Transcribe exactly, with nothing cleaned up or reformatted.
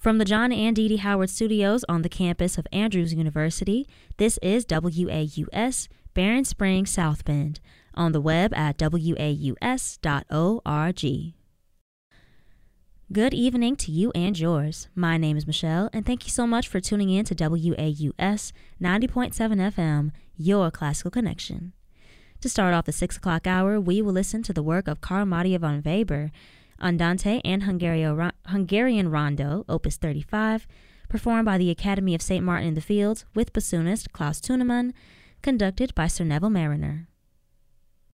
From the John and Dee Dee Howard Studios on the campus of Andrews University, this is W A U S, Barron Springs, South Bend, on the web at W A U S dot org. Good evening to you and yours. My name is Michelle, and thank you so much for tuning in to W A U S ninety point seven F M, your classical connection. To start off the six o'clock hour, we will listen to the work of Carl Maria von Weber, Andante and Hungario, Hungarian Rondo, Opus thirty-five, performed by the Academy of Saint Martin in the Fields with bassoonist Klaus Tunemann, conducted by Sir Neville Mariner.